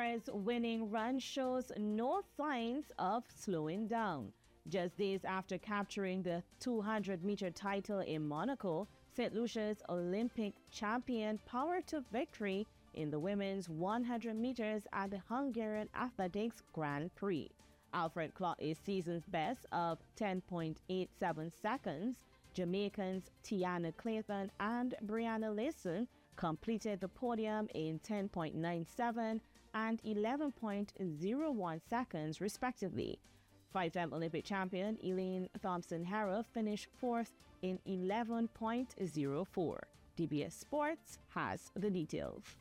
Torres' winning run shows no signs of slowing down. Just days after capturing the 200-meter title in Monaco, St. Lucia's Olympic champion powered to victory in the women's 100 meters at the Hungarian Athletics Grand Prix. Alfred clocked a season's best of 10.87 seconds. Jamaicans Tiana Clayton and Brianna Leeson completed the podium in 10.97 and 11.01 seconds, respectively. Five-time Olympic champion Elaine Thompson-Herah finished fourth in 11.04. DBS Sports has the details.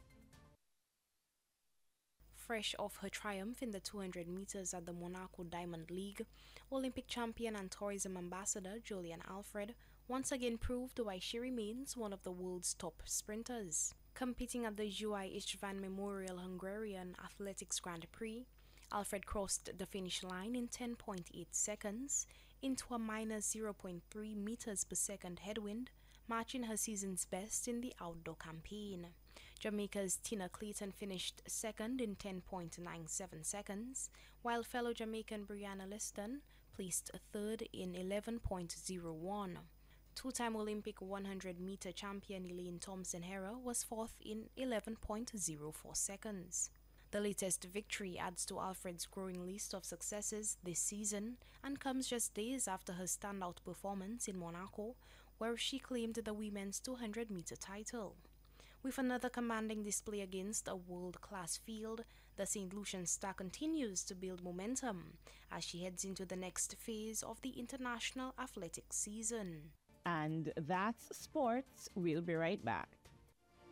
Fresh off her triumph in the 200 meters at the Monaco Diamond League, Olympic champion and tourism ambassador Julian Alfred once again proved why she remains one of the world's top sprinters. Competing at the Juai Istvan Memorial Hungarian Athletics Grand Prix, Alfred crossed the finish line in 10.8 seconds into a minus 0.3 meters per second headwind, matching her season's best in the outdoor campaign. Jamaica's Tina Clayton finished second in 10.97 seconds, while fellow Jamaican Brianna Leeson placed third in 11.01. Two-time Olympic 100-meter champion Elaine Thompson-Herah was fourth in 11.04 seconds. The latest victory adds to Alfred's growing list of successes this season and comes just days after her standout performance in Monaco, where she claimed the women's 200-meter title. With another commanding display against a world-class field, the St. Lucian star continues to build momentum as she heads into the next phase of the international athletics season. And that's sports. We'll be right back.